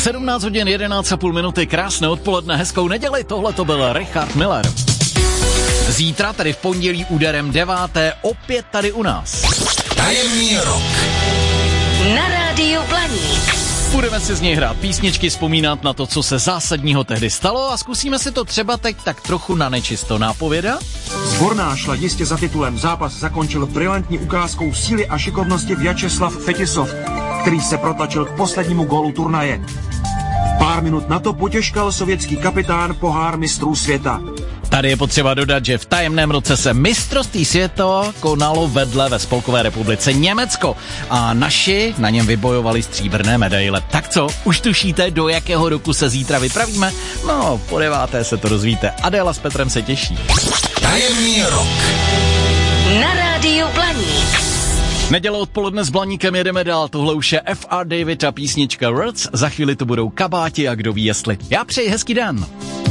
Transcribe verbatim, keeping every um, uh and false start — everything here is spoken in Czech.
sedmnáct hodin jedenáct a půl minuty, krásné odpoledne, hezkou neděli, tohle to byl Richard Miller. Zítra, tedy v pondělí úderem deváté, opět tady u nás. Tajemný rok. Na rádiu Blaník. Budeme si z něj hrát písničky, vzpomínat na to, co se zásadního tehdy stalo a zkusíme si to třeba teď tak trochu na nečisto nápovědat. Sborná šla jistě za titulem. Zápas zakončil brilantní ukázkou síly a šikovnosti Vjačeslav Fetisov, který se protlačil k poslednímu gólu turnaje. Pár minut na to potěškal sovětský kapitán pohár mistrů světa. Tady je potřeba dodat, že v tajemném roce se mistrovství světa konalo vedle ve Spolkové republice Německo a naši na něm vybojovali stříbrné medaile. Tak co, už tušíte, do jakého roku se zítra vypravíme? No, po deváté se to dozvíte. Adéla s Petrem se těší. Tajemný rok. Na rádiu Blaník. Neděle odpoledne s Blaníkem jedeme dál, tohle už je F R David a písnička Words, za chvíli to budou kabáti a kdo ví jestli. Já přeji hezký den.